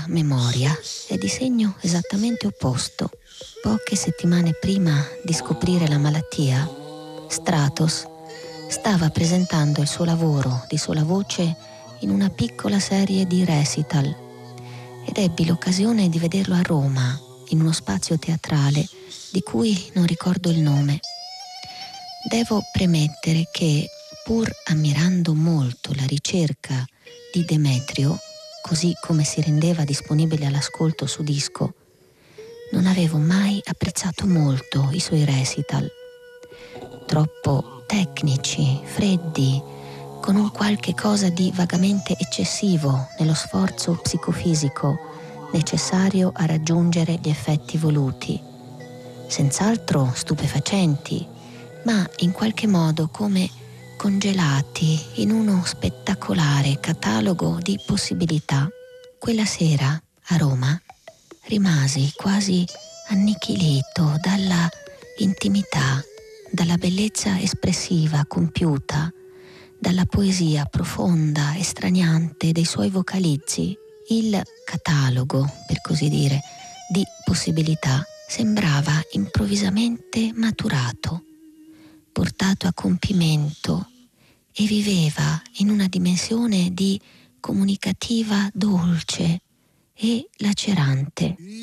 memoria è di segno esattamente opposto. Poche settimane prima di scoprire la malattia, Stratos stava presentando il suo lavoro di sola voce in una piccola serie di recital ed ebbi l'occasione di vederlo a Roma, in uno spazio teatrale di cui non ricordo il nome. Devo premettere che, pur ammirando molto la ricerca di Demetrio, così come si rendeva disponibile all'ascolto su disco, non avevo mai apprezzato molto i suoi recital. Troppo tecnici, freddi, con un qualche cosa di vagamente eccessivo nello sforzo psicofisico necessario a raggiungere gli effetti voluti. Senz'altro stupefacenti, ma in qualche modo come congelati in uno spettacolare catalogo di possibilità. Quella sera, a Roma, rimasi quasi annichilito dalla intimità, dalla bellezza espressiva compiuta, dalla poesia profonda e straniante dei suoi vocalizzi. Il catalogo, per così dire, di possibilità sembrava improvvisamente maturato, portato a compimento e viveva in una dimensione di comunicativa dolce e lacerante.